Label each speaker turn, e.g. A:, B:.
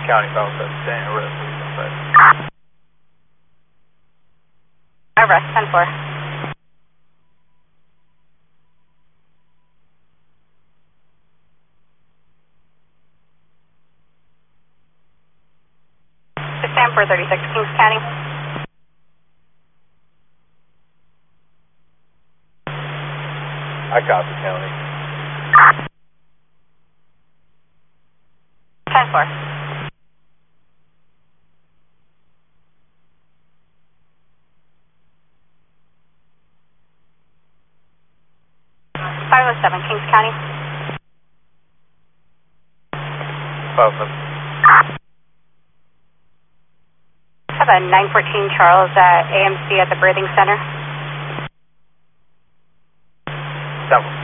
A: County, about that stand arrest.
B: Arrest 10-4. Stand 436, Kings County.
A: I copy, County.
B: 10-4. Seven, Kings County.
A: 5-7.
B: Have a 914 Charles AMC at the Breathing Center.
A: 7.